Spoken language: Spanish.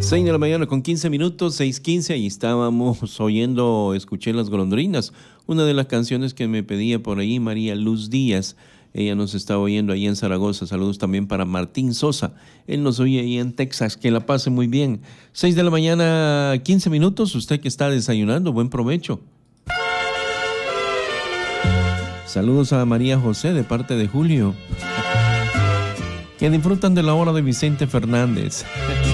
6 de la mañana con 15 minutos, 6:15, ahí estábamos oyendo Escuché las golondrinas, una de las canciones que me pedía por ahí María Luz Díaz. Ella nos está oyendo ahí en Zaragoza. Saludos también para Martín Sosa. Él nos oye ahí en Texas. Que la pase muy bien. 6 de la mañana, 15 minutos. Usted que está desayunando, buen provecho. Saludos a María José de parte de Julio. Que disfrutan de la hora de Vicente Fernández.